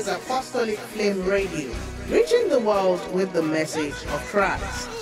is Apostolic Flame Radio, reaching the world with the message of Christ.